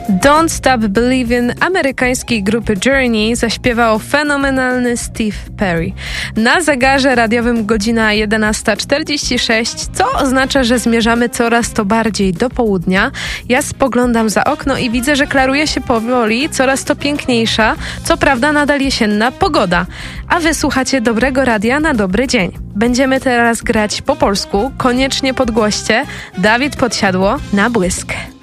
Don't Stop Believin' amerykańskiej grupy Journey zaśpiewał fenomenalny Steve Perry. Na zegarze radiowym godzina 11:46, co oznacza, że zmierzamy coraz to bardziej do południa. Ja spoglądam za okno i widzę, że klaruje się powoli, coraz to piękniejsza, co prawda nadal jesienna pogoda. A wy słuchacie Dobrego Radia na dobry dzień. Będziemy teraz grać po polsku, koniecznie podgłoście. Dawid Podsiadło na błysk.